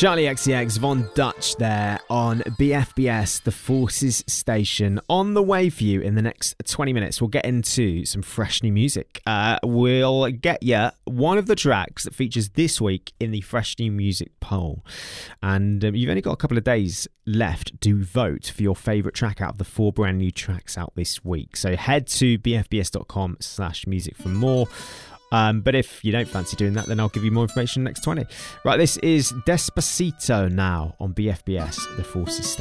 Charlie XCX, Von Dutch there on BFBS, the Forces Station. On the way for you in the next 20 minutes, we'll get into some fresh new music. We'll get you one of the tracks that features this week in the fresh new music poll. And you've only got a couple of days left to vote for your favourite track out of the 4 brand new tracks out this week. So head to bfbs.com/music for more. But if you don't fancy doing that, then I'll give you more information next 20. Right, this is Despacito now on BFBS, the Forces Station.